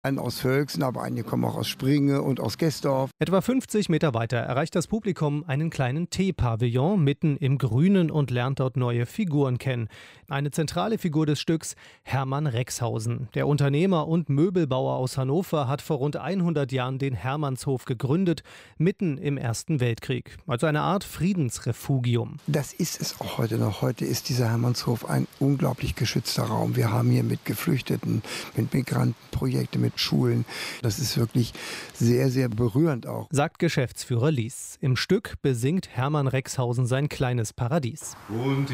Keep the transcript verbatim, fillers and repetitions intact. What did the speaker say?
Einen aus Völksen, aber einige kommen auch aus Springe und aus Gesdorf. Etwa fünfzig Meter weiter erreicht das Publikum einen kleinen Teepavillon mitten im Grünen und lernt dort neue Figuren kennen. Eine zentrale Figur des Stücks, Hermann Rexhausen. Der Unternehmer und Möbelbauer aus Hannover hat vor rund hundert Jahren den Hermannshof gegründet, mitten im Ersten Weltkrieg. Also eine Art Friedensrefugium. Das ist es auch heute noch. Heute ist dieser Hermannshof ein unglaublich geschützter Raum. Wir haben hier mit Geflüchteten, mit Migranten Projekte, mit Schulen. Das ist wirklich sehr, sehr berührend auch. Sagt Geschäftsführer Lies. Im Stück besingt Hermann Rexhausen sein kleines Paradies. Und